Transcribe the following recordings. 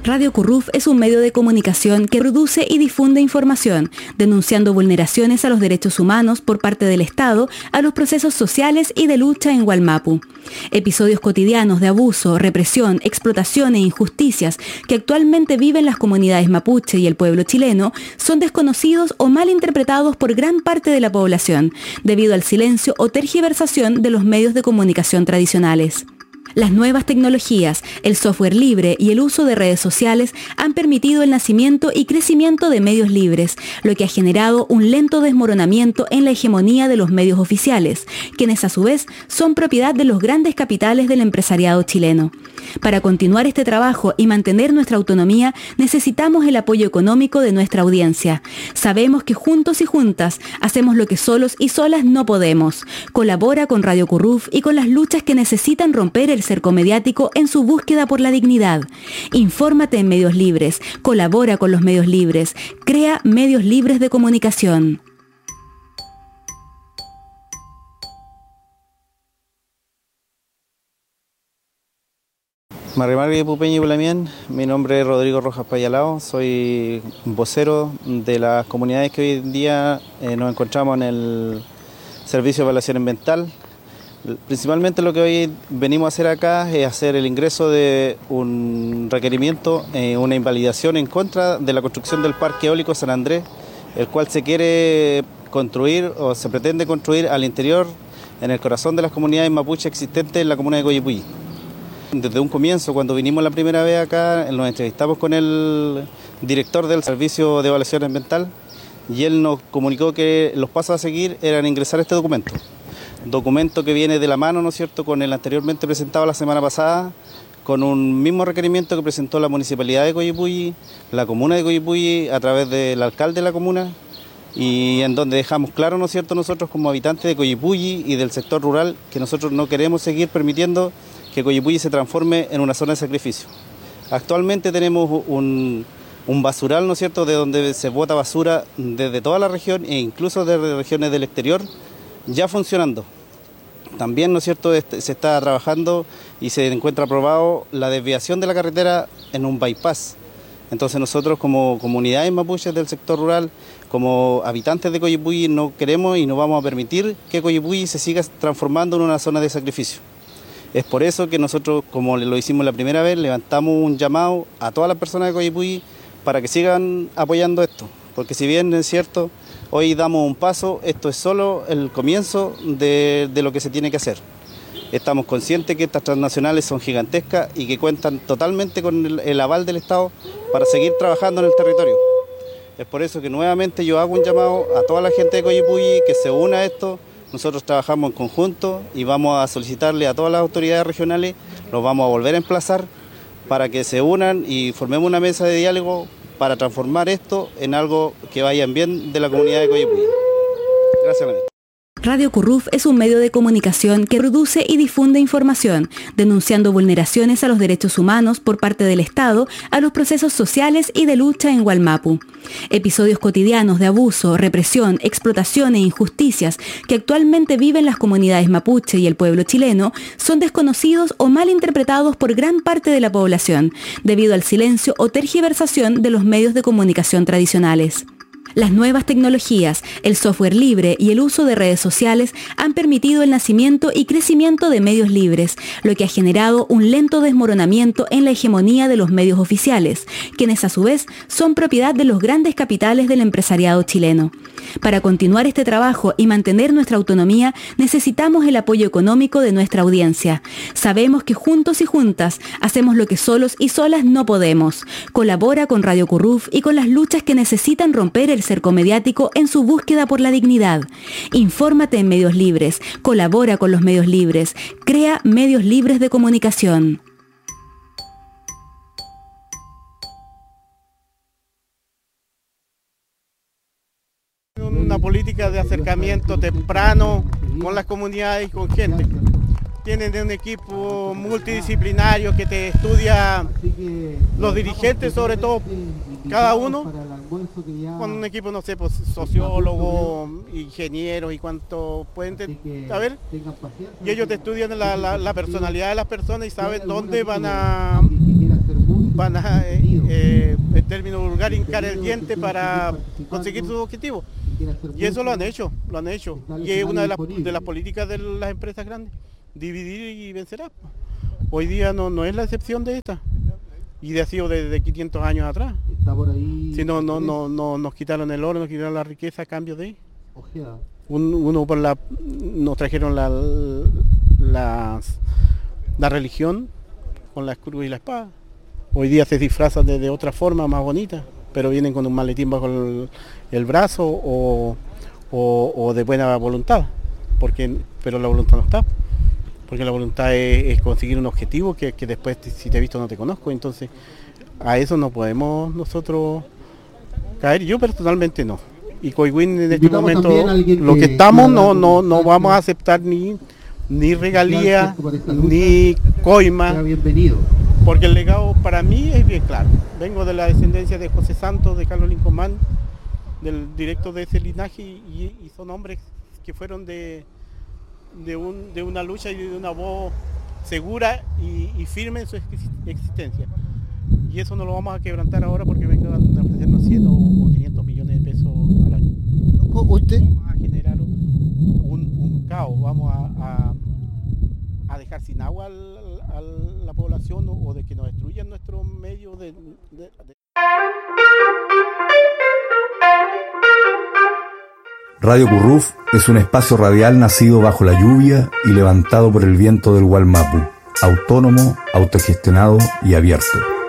Radio Curruf es un medio de comunicación que produce y difunde información, denunciando vulneraciones a los derechos humanos por parte del Estado a los procesos sociales y de lucha en Wallmapu. Episodios cotidianos de abuso, represión, explotación e injusticias que actualmente viven las comunidades mapuche y el pueblo chileno son desconocidos o mal interpretados por gran parte de la población, debido al silencio o tergiversación de los medios de comunicación tradicionales. Las nuevas tecnologías, el software libre y el uso de redes sociales han permitido el nacimiento y crecimiento de medios libres, lo que ha generado un lento desmoronamiento en la hegemonía de los medios oficiales, quienes a su vez son propiedad de los grandes capitales del empresariado chileno. Para continuar este trabajo y mantener nuestra autonomía, necesitamos el apoyo económico de nuestra audiencia. Sabemos que juntos y juntas hacemos lo que solos y solas no podemos. Colabora con Radio Curruf y con las luchas que necesitan romper el cerco mediático en su búsqueda por la dignidad. Infórmate en medios libres, colabora con los medios libres, crea medios libres de comunicación. Marrimari Pupeñi Bulamien, mi nombre es Rodrigo Rojas Payalao, soy vocero de las comunidades que hoy en día nos encontramos en el Servicio de Evaluación Ambiental. Principalmente lo que hoy venimos a hacer acá es hacer el ingreso de un requerimiento, una invalidación en contra de la construcción del Parque Eólico San Andrés, el cual se quiere construir o se pretende construir al interior, en el corazón de las comunidades mapuche existentes en la comuna de Coyipulli. Desde un comienzo, cuando vinimos la primera vez acá, nos entrevistamos con el director del Servicio de Evaluación Ambiental y él nos comunicó que los pasos a seguir eran ingresar este documento que viene de la mano, ¿no es cierto?, con el anteriormente presentado la semana pasada, con un mismo requerimiento que presentó la Municipalidad de Coyipulli, la Comuna de Coyipulli, a través del alcalde de la comuna, y en donde dejamos claro, ¿no es cierto?, nosotros como habitantes de Coyipulli y del sector rural, que nosotros no queremos seguir permitiendo que Coyipulli se transforme en una zona de sacrificio. Actualmente tenemos un basural, ¿no es cierto?, de donde se bota basura desde toda la región e incluso desde regiones del exterior, ya funcionando. También, ¿no es cierto?, se está trabajando y se encuentra aprobado la desviación de la carretera en un bypass. Entonces nosotros como comunidades mapuches del sector rural, como habitantes de Coyipulli, no queremos y no vamos a permitir que Coyipulli se siga transformando en una zona de sacrificio. Es por eso que nosotros, como lo hicimos la primera vez, levantamos un llamado a todas las personas de Coyipulli para que sigan apoyando esto. Porque si bien es cierto, hoy damos un paso, esto es solo el comienzo de lo que se tiene que hacer. Estamos conscientes que estas transnacionales son gigantescas y que cuentan totalmente con el aval del Estado para seguir trabajando en el territorio. Es por eso que nuevamente yo hago un llamado a toda la gente de Coyipulli que se una a esto. Nosotros trabajamos en conjunto y vamos a solicitarle a todas las autoridades regionales, los vamos a volver a emplazar para que se unan y formemos una mesa de diálogo para transformar esto en algo que vaya en bien de la comunidad de Coyipulli. Gracias. Radio Curruf es un medio de comunicación que produce y difunde información, denunciando vulneraciones a los derechos humanos por parte del Estado a los procesos sociales y de lucha en Wallmapu. Episodios cotidianos de abuso, represión, explotación e injusticias que actualmente viven las comunidades mapuche y el pueblo chileno son desconocidos o mal interpretados por gran parte de la población, debido al silencio o tergiversación de los medios de comunicación tradicionales. Las nuevas tecnologías, el software libre y el uso de redes sociales han permitido el nacimiento y crecimiento de medios libres, lo que ha generado un lento desmoronamiento en la hegemonía de los medios oficiales, quienes a su vez son propiedad de los grandes capitales del empresariado chileno. Para continuar este trabajo y mantener nuestra autonomía, necesitamos el apoyo económico de nuestra audiencia. Sabemos que juntos y juntas hacemos lo que solos y solas no podemos. Colabora con Radio Curruf y con las luchas que necesitan romper el cerco mediático en su búsqueda por la dignidad. Infórmate en medios libres, colabora con los medios libres, crea medios libres de comunicación. Una política de acercamiento temprano con las comunidades y con gente. Tienen un equipo multidisciplinario que te estudia los dirigentes, sobre todo cada uno, con un equipo, no sé, pues sociólogos, ingenieros y cuánto pueden saber, y ellos te estudian la personalidad de las personas y saben dónde van a van a, en términos vulgares, hincar el diente para conseguir sus objetivos. Y eso lo han hecho. Y es una de las políticas de las empresas grandes, dividir y vencerás. Hoy día no es la excepción de esta. Y ha sido desde 500 años atrás. Si no nos quitaron el oro, nos quitaron la riqueza a cambio de... Nos trajeron la religión con la cruz y la espada. Hoy día se disfrazan de otra forma más bonita, pero vienen con un maletín bajo el brazo o de buena voluntad, pero la voluntad no está. Porque la voluntad es conseguir un objetivo que después, si te he visto, no te conozco. Entonces, a eso no podemos nosotros caer. Yo personalmente no. Y Coihuín en este momento, lo que estamos, no vamos a aceptar ni regalía, ni coima. Porque el legado para mí es bien claro. Vengo de la descendencia de José Santos, de Carlos Lincomán, del directo de ese linaje, y son hombres que fueron de una lucha y de una voz segura y firme en su existencia. Y eso no lo vamos a quebrantar ahora porque vengan a ofrecernos 100 o 500 millones de pesos al año. ¿Usted? Vamos a generar un caos, vamos a dejar sin agua a la población o de que nos destruyan nuestros medios de... Radio Curruf es un espacio radial nacido bajo la lluvia y levantado por el viento del Wallmapu, autónomo, autogestionado y abierto.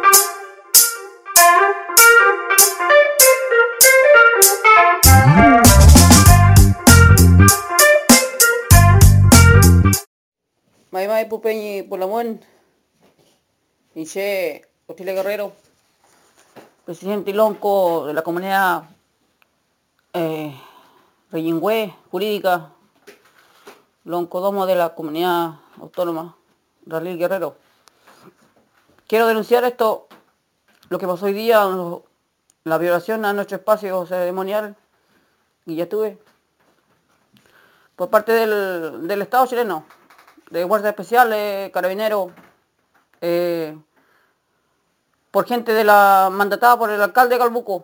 Maimai Pupeñi Pulamón, Inche Otile Guerrero, presidente Lonco de la comunidad Reyingüe, jurídica, Loncodomo de la comunidad autónoma, Ralil Guerrero. Quiero denunciar esto, lo que pasó hoy día, la violación a nuestro espacio ceremonial, Guillatue, por parte del Estado chileno, de Guardia Especial, Carabineros, por gente mandatada por el alcalde de Calbuco,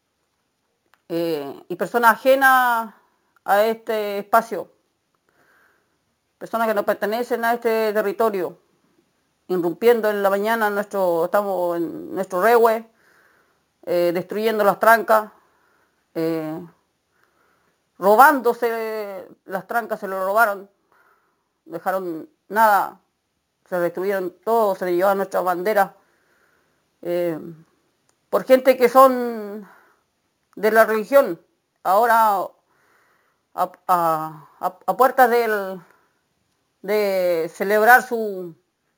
y personas ajenas a este espacio, personas que no pertenecen a este territorio, irrumpiendo en la mañana estamos en nuestro rehue, destruyendo las trancas, robándose las trancas, se lo robaron, dejaron nada, se destruyeron todo, se llevaron nuestras banderas, por gente que son de la religión, ahora a puertas de celebrar su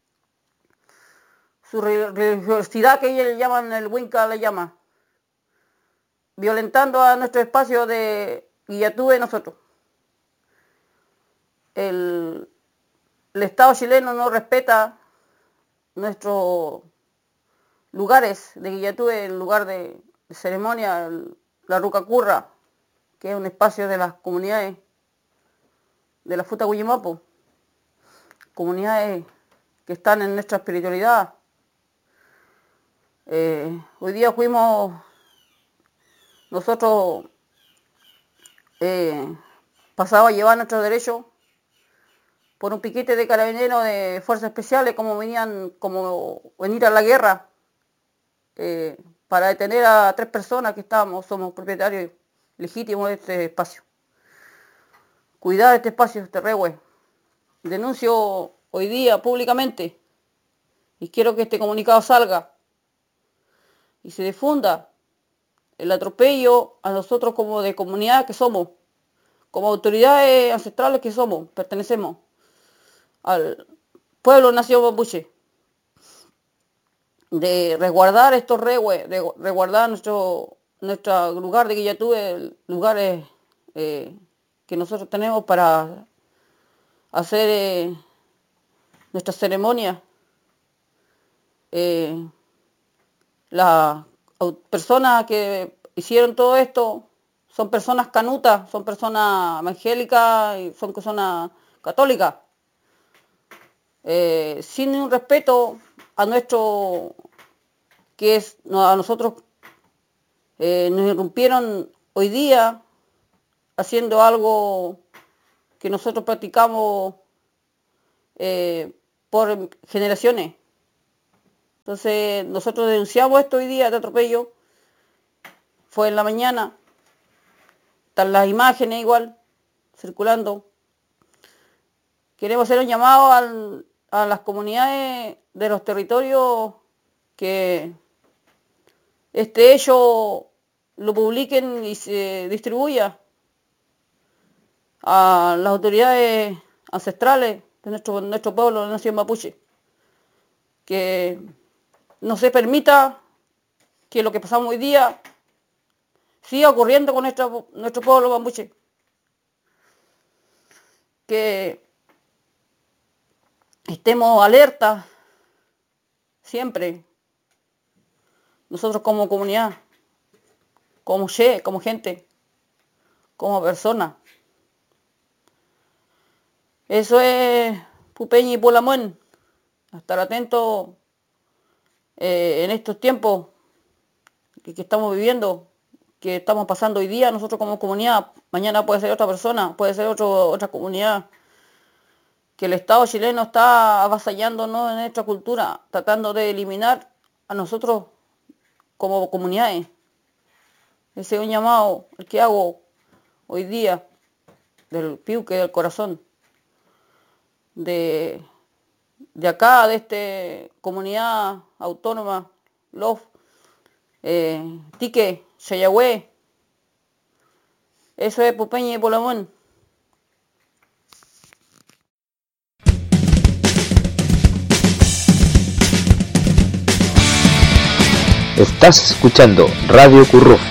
religiosidad, que ellos le llaman, el Winca le llama, violentando a nuestro espacio de Guillatue de nosotros. El Estado chileno no respeta nuestros lugares de Guillatue, el lugar de ceremonia, la Rucacurra, que es un espacio de las comunidades de la Futa Guyimapo, comunidades que están en nuestra espiritualidad. Hoy día fuimos nosotros pasados a llevar nuestros derechos por un piquete de carabineros de fuerzas especiales, como venir a la guerra, para detener a 3 personas que somos propietarios legítimos de este espacio. Cuidar este espacio, este rehue. Denuncio hoy día públicamente y quiero que este comunicado salga y se difunda el atropello a nosotros como de comunidad que somos, como autoridades ancestrales que somos, pertenecemos al pueblo nacido mapuche, de resguardar estos rehues, de resguardar nuestro lugar de Guillatue, lugares que nosotros tenemos para hacer nuestras ceremonias. Las personas que hicieron todo esto son personas canutas, son personas evangélicas y son personas católicas, sin un respeto a nuestro que a nosotros nos irrumpieron hoy día haciendo algo que nosotros practicamos por generaciones. Entonces nosotros denunciamos esto hoy día de atropello. Fue en la mañana. Están las imágenes igual circulando. Queremos hacer un llamado a las comunidades de los territorios que este hecho lo publiquen y se distribuya a las autoridades ancestrales de nuestro pueblo, de la nación mapuche, que no se permita que lo que pasamos hoy día siga ocurriendo con nuestro pueblo mapuche, que estemos alertas siempre, nosotros como comunidad, como gente, como persona. Eso es Pupeña y Pulamuen. Estar atentos en estos tiempos que estamos viviendo, que estamos pasando hoy día, nosotros como comunidad. Mañana puede ser otra persona, puede ser otra comunidad. Que el Estado chileno está avasallándonos en nuestra cultura, tratando de eliminar a nosotros como comunidades. Ese es un llamado el que hago hoy día, del piuque, del corazón, de acá, de esta comunidad autónoma, Lof, Tique, Chayagüe. Eso es Pupeña y Pulamuen. Estás escuchando Radio Curruf.